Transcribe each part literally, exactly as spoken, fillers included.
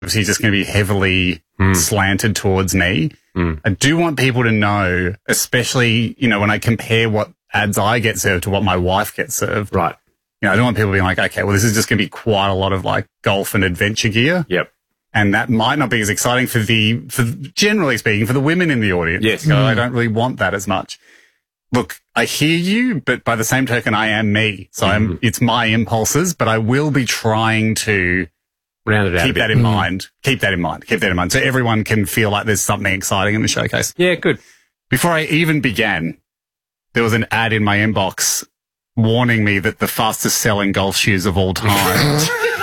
obviously just going to be heavily mm. slanted towards me. Mm. I do want people to know, especially, you know, when I compare what ads I get served to what my wife gets served. Right. You know, I don't want people being like, okay, well, this is just going to be quite a lot of like golf and adventure gear. Yep. And that might not be as exciting for the, for generally speaking, for the women in the audience. Yes. You know, I don't really want that as much. Look, I hear you, but by the same token, I am me. So mm. I'm, it's my impulses, but I will be trying to round it out. Keep that in mm. mind. Keep that in mind. Keep that in mind. So everyone can feel like there's something exciting in the showcase. Yeah, good. Before I even began, there was an ad in my inbox warning me that the fastest selling golf shoes of all time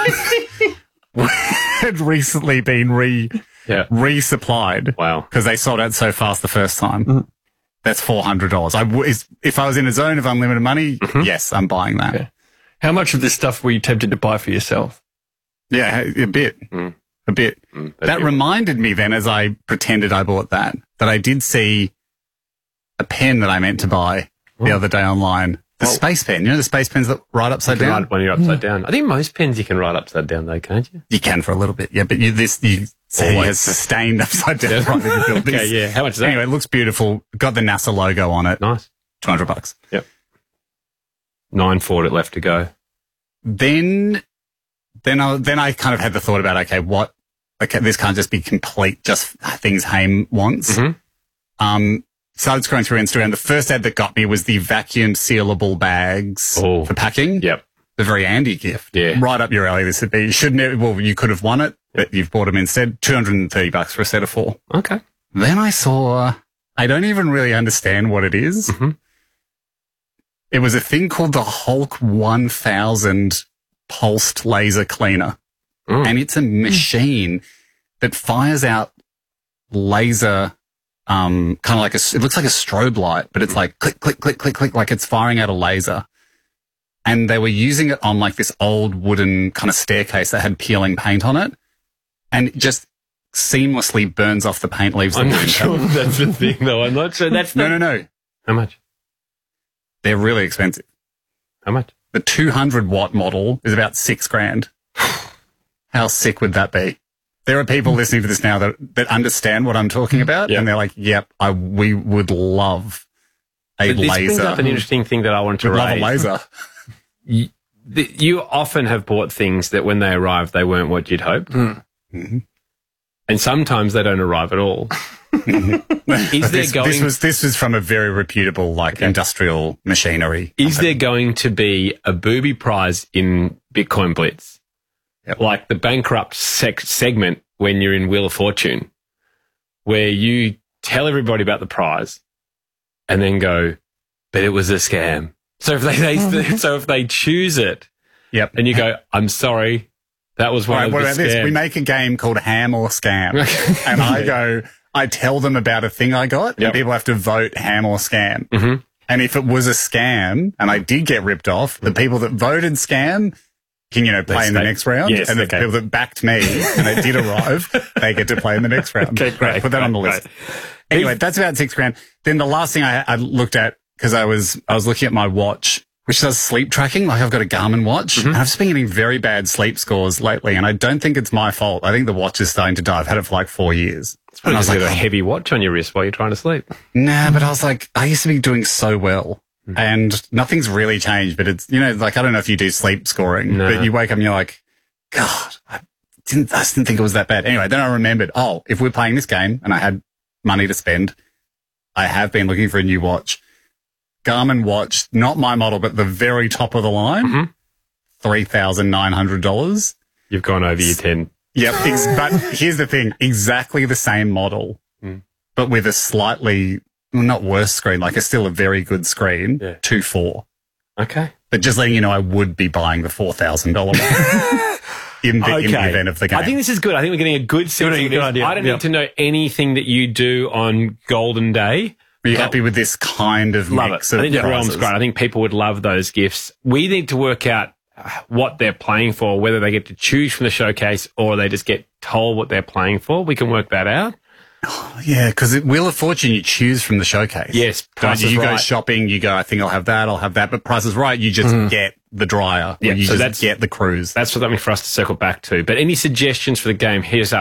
had recently been re yeah. resupplied. Wow. Because they sold out so fast the first time. Mm. That's four hundred dollars. I w- is, if I was in a zone of unlimited money, mm-hmm. yes, I'm buying that. Okay. How much of this stuff were you tempted to buy for yourself? Yeah, a bit. Mm. A bit. Mm, that reminded me then, as I pretended I bought that, that I did see a pen that I meant to buy oh. the other day online. The well, space pen. You know the space pens that write upside down? Write when you're upside mm. down. I think most pens you can write upside down though, can't you? You can for a little bit, yeah. But you, this, you see he has sustained upside down. Yeah. Right, okay, yeah. How much is that? Anyway, it looks beautiful. Got the NASA logo on it. Nice. two hundred bucks. Yep. Nine forward it left to go. Then, then I, then I kind of had the thought about, okay, what, okay, this can't just be complete, just things Haim wants. Mm-hmm. Um, started scrolling through Instagram. The first ad that got me was the vacuum sealable bags oh. for packing. Yep. The very Andy gift. Yeah. Right up your alley. This would be, you shouldn't have, well, you could have won it, but you've bought them instead. two hundred thirty bucks for a set of four. Okay. Then I saw, I don't even really understand what it is. Mm-hmm. It was a thing called the Hulk one thousand pulsed laser cleaner. Mm. And it's a machine that fires out laser, um, kind of like a, it looks like a strobe light, but it's like click, click, click, click, click, like it's firing out a laser. And they were using it on like this old wooden kind of staircase that had peeling paint on it. And it just seamlessly burns off the paint, leaves the I'm not sure that's the thing though. I'm not sure that's No, the... no, no. How much? They're really expensive. How much? The two hundred watt model is about six grand. How sick would that be? There are people listening to this now that, that understand what I'm talking about. Yep. And they're like, yep, I, we would love a but this laser. brings up an interesting thing that I want to We'd raise. love a laser. You, the, you often have bought things that when they arrive, they weren't what you'd hoped. Mm. Mm-hmm. And sometimes they don't arrive at all. Is there this, going, this was this was from a very reputable like okay. industrial machinery. Is company. there going to be a booby prize in Bitcoin Blitz? Yep. Like the bankrupt sec- segment when you're in Wheel of Fortune, where you tell everybody about the prize and then go, but it was a scam. So if they, they so if they choose it, yep, and you go, I'm sorry, that was one right, of what the about scam. this? We make a game called Ham or Scam, and I go, I tell them about a thing I got, yep. and people have to vote Ham or Scam. Mm-hmm. And if it was a scam, and I did get ripped off, the people that voted Scam can, you know, play in the next round. Yes, and the okay. people that backed me and it did arrive, they get to play in the next round. Okay, great. Put that great, on the list. Great. Anyway, that's about six grand. Then the last thing I, I looked at, because I was, I was looking at my watch, which does sleep tracking. Like I've got a Garmin watch, mm-hmm. and I've just been getting very bad sleep scores lately. And I don't think it's my fault. I think the watch is starting to die. I've had it for like four years. It's probably and I was like, a heavy watch on your wrist while you're trying to sleep. Nah, but I was like, I used to be doing so well. And nothing's really changed, but it's, you know, like, I don't know if you do sleep scoring, no. but you wake up and you're like, God, I didn't, I just didn't think it was that bad. Anyway, then I remembered, oh, if we're playing this game and I had money to spend, I have been looking for a new watch. Garmin watch, not my model, but the very top of the line, mm-hmm. three thousand nine hundred dollars. You've gone over your ten. Yep. Ex- but here's the thing, exactly the same model, mm. but with a slightly, well, not worse screen, like it's still a very good screen, yeah. two four. Okay. But just letting you know, I would be buying the four thousand dollars in, the, okay. in the event of the game. I think this is good. I think we're getting a good sense of good idea. I don't yep. need to know anything that you do on Golden Day. Are you happy with this kind of love mix it. of I think the prices? realm's great. I think people would love those gifts. We need to work out what they're playing for, whether they get to choose from the showcase or they just get told what they're playing for. We can work that out. Yeah, because Wheel of Fortune, you choose from the showcase. Yes, Don't Price you, is you go Right. shopping, you go, I think I'll have that, I'll have that. But Price is Right, you just get the dryer. Yeah, or you so just that's- get the cruise. That's something for us to circle back to. But any suggestions for the game, here's